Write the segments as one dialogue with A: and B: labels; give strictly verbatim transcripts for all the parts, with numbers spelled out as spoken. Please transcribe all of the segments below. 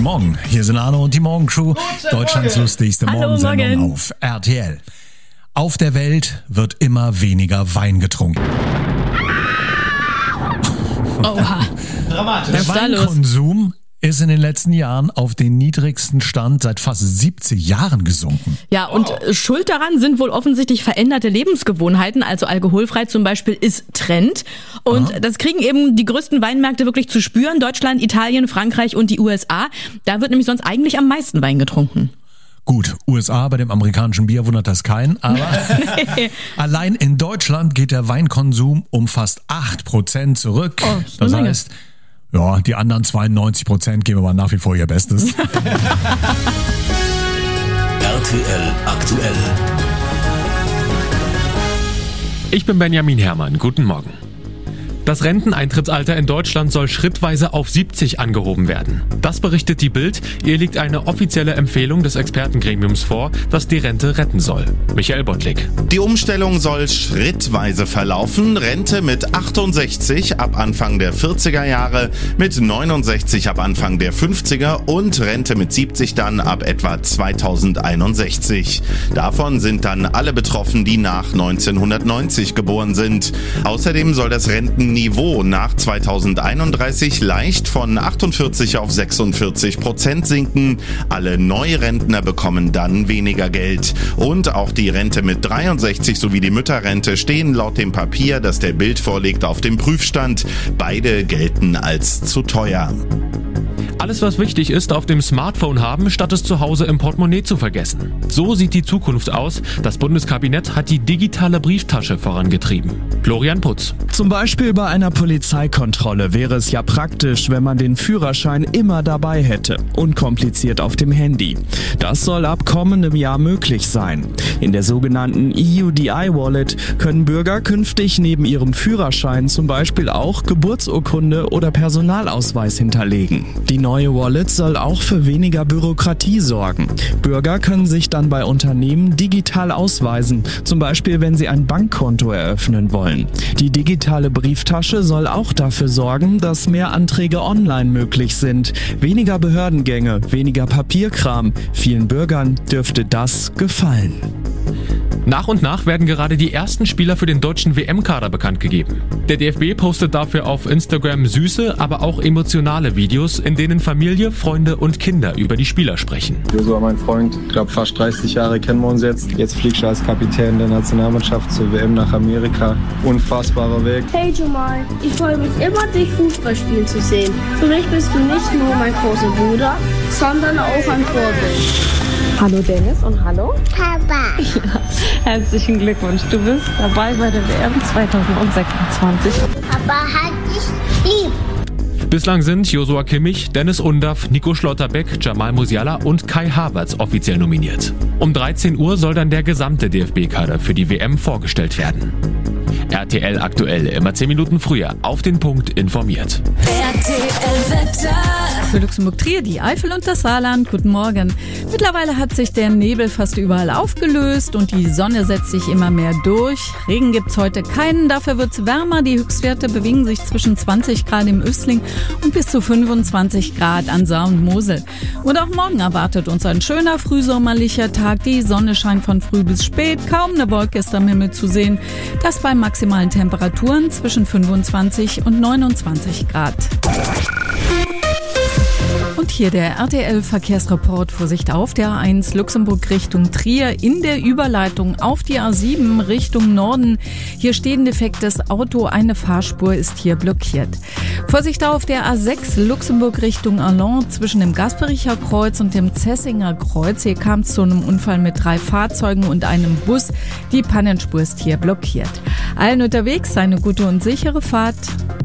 A: Morgen, hier sind Arno und die Morgencrew. Deutschlands lustigste
B: Hallo,
A: Morgensendung
B: Morgen.
A: auf R T L. Auf der Welt wird immer weniger Wein getrunken.
B: Oha.
C: Dramatisch.
A: Der
B: Was ist da los?
A: Weinkonsum ist in den letzten Jahren auf den niedrigsten Stand seit fast siebzig Jahren gesunken.
B: Ja, und äh, schuld daran sind wohl offensichtlich veränderte Lebensgewohnheiten. Also alkoholfrei zum Beispiel ist Trend. Und
A: Aha.
B: das kriegen eben die größten Weinmärkte wirklich zu spüren. Deutschland, Italien, Frankreich und die U S A. Da wird nämlich sonst eigentlich am meisten Wein getrunken.
A: Gut, U S A, bei dem amerikanischen Bier wundert das keinen, aber allein in Deutschland geht der Weinkonsum um fast acht Prozent zurück.
B: Oh, ist eine
A: das
B: Menge.
A: heißt, ja, die anderen zweiundneunzig Prozent geben aber nach wie vor ihr Bestes.
D: R T L aktuell.
E: Ich bin Benjamin Herrmann. Guten Morgen. Das Renteneintrittsalter in Deutschland soll schrittweise auf siebzig angehoben werden. Das berichtet die Bild. Ihr liegt eine offizielle Empfehlung des Expertengremiums vor, das die Rente retten soll. Michael Bottlik.
F: Die Umstellung soll schrittweise verlaufen. Rente mit achtundsechzig ab Anfang der vierziger Jahre, mit neunundsechzig ab Anfang der fünfziger und Rente mit siebzig dann ab etwa zweitausendeinundsechzig. Davon sind dann alle betroffen, die nach neunzehnhundertneunzig geboren sind. Außerdem soll das Rentenniveau nach zweitausendeinunddreißig leicht von achtundvierzig auf sechsundvierzig Prozent sinken. Alle Neurentner bekommen dann weniger Geld. Und auch die Rente mit dreiundsechzig sowie die Mütterrente stehen laut dem Papier, das der Bild vorlegt, auf dem Prüfstand. Beide gelten als zu teuer.
E: Alles, was wichtig ist, auf dem Smartphone haben, statt es zu Hause im Portemonnaie zu vergessen. So sieht die Zukunft aus. Das Bundeskabinett hat die digitale Brieftasche vorangetrieben. Florian Putz.
G: Zum Beispiel bei einer Polizeikontrolle wäre es ja praktisch, wenn man den Führerschein immer dabei hätte, unkompliziert auf dem Handy. Das soll ab kommendem Jahr möglich sein. In der sogenannten E U D I-Wallet können Bürger künftig neben ihrem Führerschein zum Beispiel auch Geburtsurkunde oder Personalausweis hinterlegen. Die neue Wallet soll auch für weniger Bürokratie sorgen. Bürger können sich dann bei Unternehmen digital ausweisen, zum Beispiel wenn sie ein Bankkonto eröffnen wollen. Die digitale Brieftasche soll auch dafür sorgen, dass mehr Anträge online möglich sind. Weniger Behördengänge, weniger Papierkram. Vielen Bürgern dürfte das gefallen.
E: Nach und nach werden gerade die ersten Spieler für den deutschen W M-Kader bekannt gegeben. Der D F B postet dafür auf Instagram süße, aber auch emotionale Videos, in denen Familie, Freunde und Kinder über die Spieler sprechen.
H: Josua, mein Freund, ich glaube fast dreißig Jahre kennen wir uns jetzt. Jetzt fliegst du als Kapitän der Nationalmannschaft zur W M nach Amerika. Unfassbarer Weg.
I: Hey Jamal, ich freue mich immer, dich Fußball spielen zu sehen. Für mich bist du nicht nur mein großer Bruder, sondern auch ein Vorbild.
J: Hallo Dennis und hallo
I: Papa.
J: Ja, herzlichen Glückwunsch. Du bist dabei bei der W M zweitausendsechsundzwanzig.
I: Papa hat dich lieb.
E: Bislang sind Joshua Kimmich, Dennis Undaff, Nico Schlotterbeck, Jamal Musiala und Kai Havertz offiziell nominiert. Um dreizehn Uhr soll dann der gesamte D F B-Kader für die W M vorgestellt werden. R T L aktuell, immer zehn Minuten früher, auf den Punkt informiert.
K: R T L-Wetter.
L: Für Luxemburg-Trier, die Eifel und das Saarland. Guten Morgen. Mittlerweile hat sich der Nebel fast überall aufgelöst und die Sonne setzt sich immer mehr durch. Regen gibt's heute keinen, dafür wird's wärmer. Die Höchstwerte bewegen sich zwischen zwanzig Grad im Östling und bis zu fünfundzwanzig Grad an Saar und Mosel. Und auch morgen erwartet uns ein schöner frühsommerlicher Tag. Die Sonne scheint von früh bis spät, kaum eine Wolke ist am Himmel zu sehen. Das bei maximalen Temperaturen zwischen fünfundzwanzig und neunundzwanzig Grad. Und hier der R T L-Verkehrsreport. Vorsicht auf der A eins Luxemburg Richtung Trier in der Überleitung auf die A sieben Richtung Norden. Hier steht ein defektes Auto, eine Fahrspur ist hier blockiert. Vorsicht auf der A sechs Luxemburg Richtung Allons zwischen dem Gaspericher Kreuz und dem Zessinger Kreuz. Hier kam es zu einem Unfall mit drei Fahrzeugen und einem Bus. Die Pannenspur ist hier blockiert. Allen unterwegs eine gute und sichere Fahrt.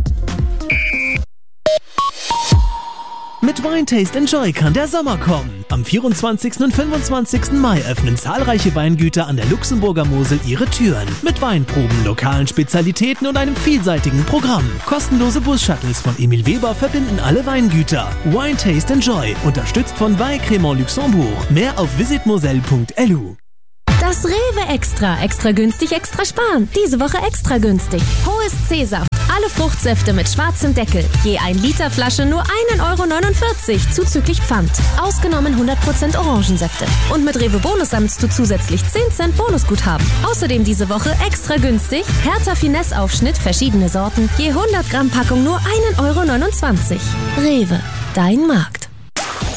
M: Mit Wine Taste Enjoy kann der Sommer kommen. Am vierundzwanzigsten und fünfundzwanzigsten Mai öffnen zahlreiche Weingüter an der Luxemburger Mosel ihre Türen. Mit Weinproben, lokalen Spezialitäten und einem vielseitigen Programm. Kostenlose Bus-Shuttles von Emil Weber verbinden alle Weingüter. Wine Taste Enjoy, unterstützt von Wein Crémant Luxembourg. Mehr auf visit moselle punkt l u.
K: Das Rewe Extra. Extra günstig, extra sparen. Diese Woche extra günstig. Hohes C-Saft. Alle
C: Rewe Fruchtsäfte mit schwarzem Deckel. Je ein Liter Flasche nur ein Euro neunundvierzig zuzüglich Pfand. Ausgenommen hundert Prozent Orangensäfte. Und mit Rewe Bonus sammelst du zusätzlich zehn Cent Bonusguthaben. Außerdem diese Woche extra günstig Hertha Finesse Aufschnitt, verschiedene Sorten, je hundert Gramm Packung nur ein Euro neunundzwanzig. Rewe, dein Markt.